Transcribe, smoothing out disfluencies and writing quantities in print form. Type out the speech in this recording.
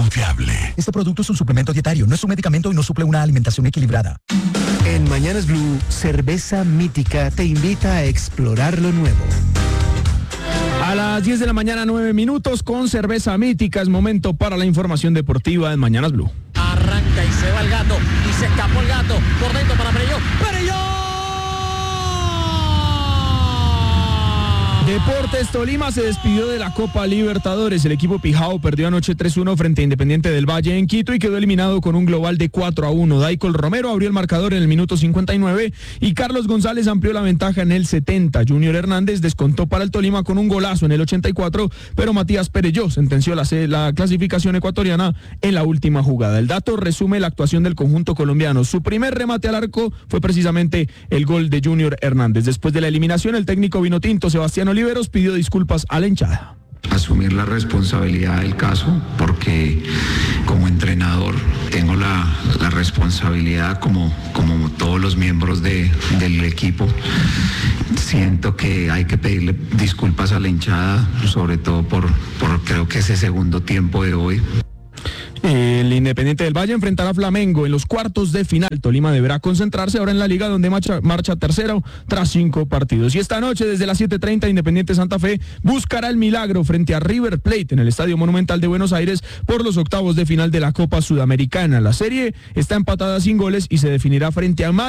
confiable. Este producto es un suplemento dietario, no es un medicamento y no suple una alimentación equilibrada. En Mañanas Blue, Cerveza Mítica te invita a explorar lo nuevo. A las 10 de la mañana, 9 minutos, con Cerveza Mítica. Es momento para la información deportiva en Mañanas Blue. Arranca y se va el gato, y se escapó el gato, por dentro para Perelló. Deportes Tolima se despidió de la Copa Libertadores. El equipo Pijao perdió anoche 3-1 frente a Independiente del Valle en Quito y quedó eliminado con un global de 4-1. Daicol Romero abrió el marcador en el minuto 59 y Carlos González amplió la ventaja en el 70. Junior Hernández descontó para el Tolima con un golazo en el 84, pero Matías Perelló sentenció la clasificación ecuatoriana en la última jugada. El dato resume la actuación del conjunto colombiano. Su primer remate al arco fue precisamente el gol de Junior Hernández. Después de la eliminación, el técnico vinotinto Sebastián Oliveros pidió disculpas a la hinchada. Asumir la responsabilidad del caso, porque como entrenador tengo la responsabilidad como todos los miembros del equipo. Siento que hay que pedirle disculpas a la hinchada, sobre todo por creo que ese segundo tiempo de hoy. El Independiente del Valle enfrentará a Flamengo en los cuartos de final. Tolima deberá concentrarse ahora en la liga, donde marcha tercero tras 5 partidos. Y esta noche desde las 7:30 Independiente Santa Fe buscará el milagro frente a River Plate en el Estadio Monumental de Buenos Aires por los octavos de final de la Copa Sudamericana. La serie está empatada sin goles y se definirá frente a